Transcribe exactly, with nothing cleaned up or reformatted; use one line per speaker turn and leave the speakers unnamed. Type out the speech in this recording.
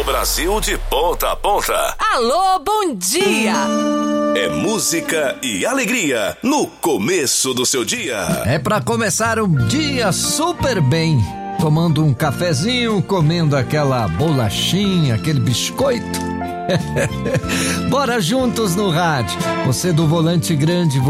Brasil de ponta a ponta.
Alô, bom dia!
É música e alegria no começo do seu dia.
É pra começar um dia super bem, tomando um cafezinho, comendo aquela bolachinha, aquele biscoito. Bora juntos no rádio. Você do volante grande,